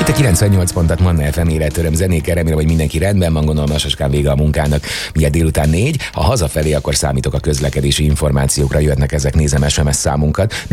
Itt a 98 pontat Manna FM életöröm zenékkel, remélem, hogy mindenki rendben van, gondolom lassan vége a munkának. Mindjárt délután 4, ha hazafelé, akkor számítok a közlekedési információkra, jöhetnek ezek, nézem SMS számunkat.